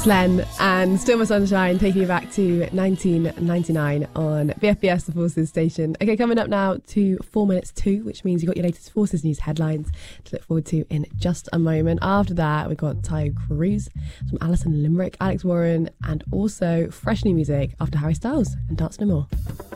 Len and Still My Sunshine, taking you back to 1999 on BFBS, the Forces station. Okay, coming up now to 4 minutes to, which means you've got your latest Forces news headlines to look forward to in just a moment. After that, we've got Tayo Cruz, some Alison Limerick, Alex Warren, and also fresh new music after Harry Styles and Dance No More.